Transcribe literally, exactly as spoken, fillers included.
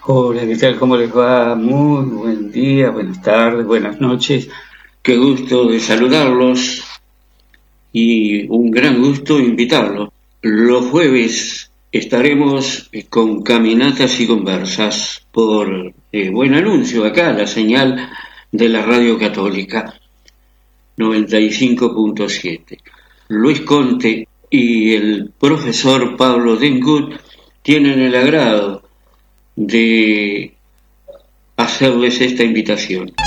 Hola, ¿qué tal? ¿Cómo les va? Muy buen día, buenas tardes, buenas noches. Qué gusto de saludarlos y un gran gusto invitarlos. Los jueves estaremos eh, con caminatas y conversas por eh, Buen Anuncio, acá la señal de la Radio Católica noventa y cinco punto siete. Luis Conte y el profesor Pablo Dengut tienen el agrado de hacerles esta invitación.